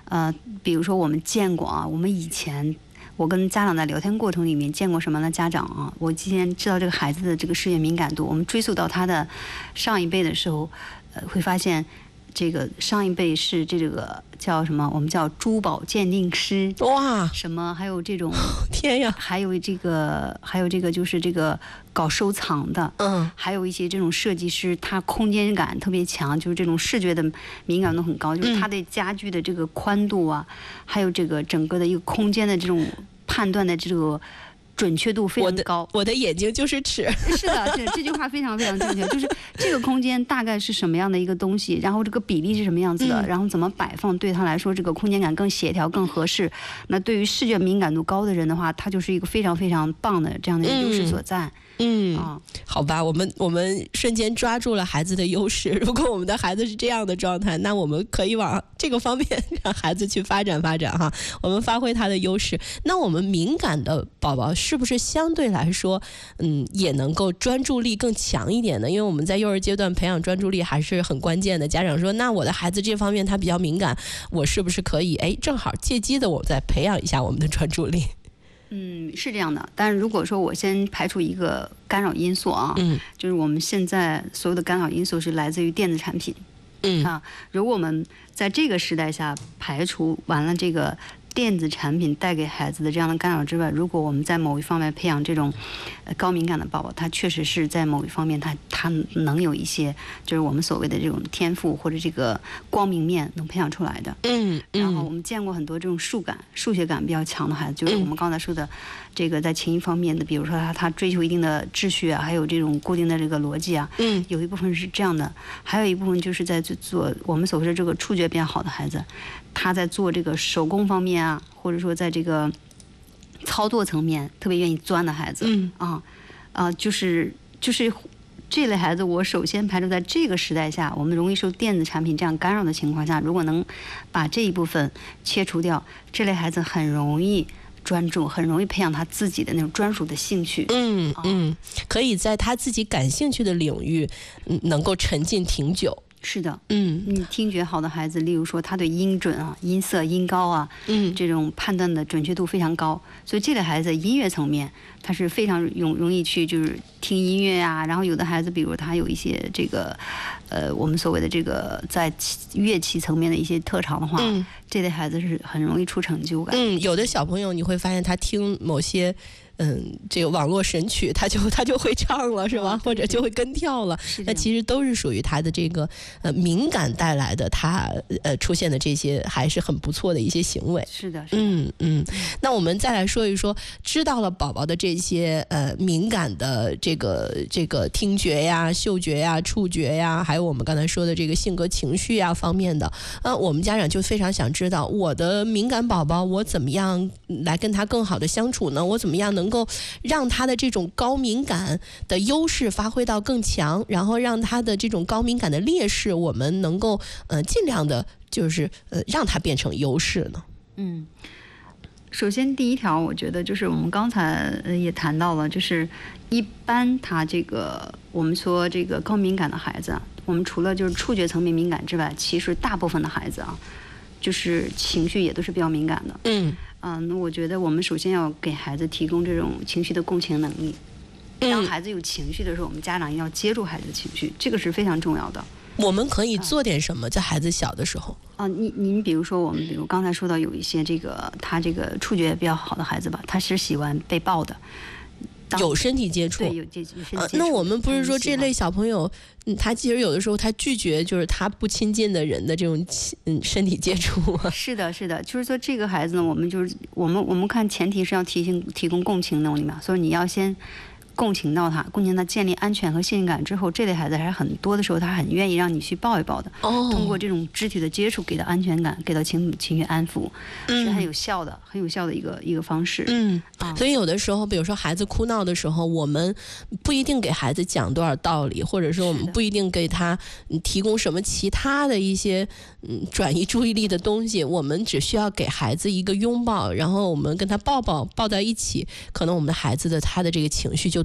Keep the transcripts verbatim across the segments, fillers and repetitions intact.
呃，比如说我们见过啊，我们以前我跟家长在聊天过程里面见过什么呢？家长啊，我今天知道这个孩子的这个视觉敏感度，我们追溯到他的上一辈的时候，呃，会发现这个上一辈是这个叫什么？我们叫珠宝鉴定师， 哇， 什么还有这种天呀， 还有这个还有这个就是这个搞收藏的， 嗯， 还有一些这种设计师，他空间感特别强，就是这种视觉的敏感度很高，就是他对家具的这个宽度啊，还有这个整个的一个空间的这种判断的这个准确度非常高。 我的我的眼睛就是尺。 是的，是这句话非常非常正确，就是这个空间大概是什么样的一个东西，然后这个比例是什么样子的， 嗯、 然后怎么摆放，对他来说这个空间感更协调、更合适。那对于视觉敏感度高的人的话，他就是一个非常非常棒的这样的优势所在。 嗯， 啊， 好吧，我们我们瞬间抓住了孩子的优势。如果我们的孩子是这样的状态，那我们可以往这个方面让孩子去发展发展哈。我们发挥他的优势。那我们敏感的宝宝是不是相对来说，嗯，也能够专注力更强一点呢？因为我们在幼儿阶段培养专注力还是很关键的。家长说，那我的孩子这方面他比较敏感，我是不是可以哎，正好借机的我再培养一下我们的专注力？ 嗯，是这样的，但是如果说我先排除一个干扰因素啊， 嗯， 就是我们现在所有的干扰因素是来自于电子产品， 嗯啊，如果我们在这个时代下排除完了这个电子产品带给孩子的这样的干扰之外，如果我们在某一方面培养这种呃高敏感的宝宝，他确实是在某一方面他他能有一些就是我们所谓的这种天赋或者这个光明面能培养出来的。 嗯， 然后我们见过很多这种数感、数学感比较强的孩子，就是我们刚才说的这个在情绪方面的，比如说他他追求一定的秩序啊，还有这种固定的这个逻辑啊， 嗯， 有一部分是这样的，还有一部分就是在做我们所谓的这个触觉比较好的孩子，他在做这个手工方面啊，或者说在这个操作层面特别愿意钻的孩子， 嗯啊啊，就是就是这类孩子，我首先排除在这个时代下，我们容易受电子产品这样干扰的情况下，如果能把这一部分切除掉，这类孩子很容易专注，很容易培养他自己的那种专属的兴趣。 嗯嗯，可以在他自己感兴趣的领域，嗯，能够沉浸挺久。 是的， 嗯， 你听觉好的孩子，例如说他对音准啊、音色、音高啊， 嗯， 这种判断的准确度非常高，所以这类孩子音乐层面他是非常容容易去就是听音乐啊。然后有的孩子，比如他有一些这个，呃，我们所谓的这个在乐器层面的一些特长的话， 嗯， 这类孩子是很容易出成就感。 嗯，有的小朋友你会发现他听某些。嗯，这个网络神曲，他就他就会唱了，是吧？ 哦、 或者就会跟跳了。那其实都是属于他的这个呃敏感带来的，他呃出现的这些还是很不错的一些行为。 是的，是的。 嗯嗯。那我们再来说一说，知道了宝宝的这些呃敏感的这个这个听觉呀、嗅觉呀、触觉呀，还有我们刚才说的这个性格、情绪呀方面的，呃，我们家长就非常想知道，我的敏感宝宝，我怎么样来跟他更好的相处呢？我怎么样能能够让他的这种高敏感的优势发挥到更强，然后让他的这种高敏感的劣势，我们能够呃尽量的，就是呃让他变成优势呢？ 嗯，首先第一条，我觉得就是我们刚才也谈到了，就是一般他这个我们说这个高敏感的孩子，我们除了就是触觉层面敏感之外，其实大部分的孩子啊，就是情绪也都是比较敏感的。 嗯。 啊，那我觉得我们首先要给孩子提供这种情绪的共情能力。当孩子有情绪的时候，我们家长要接住孩子的情绪，这个是非常重要的。 我们可以做点什么，在孩子小的时候？ 啊，你您比如说，我们比如刚才说到有一些这个他这个触觉比较好的孩子吧，他是喜欢被抱的。 有身体接触， 对，有接有身体接触、 呃。那我们不是说这类小朋友，嗯，他其实有的时候他拒绝就是他不亲近的人的这种嗯身体接触啊。 是的，是的，就是说这个孩子呢，我们就是我们我们看前提是要提醒提供共情能力嘛，所以你要先共情到他，共情他建立安全和信任感之后，这类孩子还是很多的时候他很愿意让你去抱一抱的。 哦， 通过这种肢体的接触给到安全感，给到情情绪安抚，嗯、是很有效的，很有效的一个一个方式。 嗯，啊、所以有的时候，比如说孩子哭闹的时候，我们不一定给孩子讲多少道理，或者说我们不一定给他提供什么其他的一些嗯转移注意力的东西，我们只需要给孩子一个拥抱，然后我们跟他抱抱抱在一起，可能我们的孩子的他的这个情绪就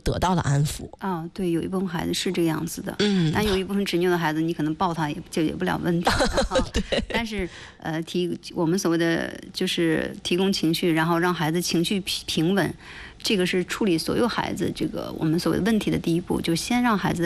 得到了安抚。 啊、对，有一部分孩子是这个样子的， 嗯， 但有一部分执拗的孩子，你可能抱他也解决不了问题。对，但是呃，提我们所谓的就是提供情绪，然后让孩子情绪平平稳，这个是处理所有孩子这个我们所谓的问题的第一步，就先让孩子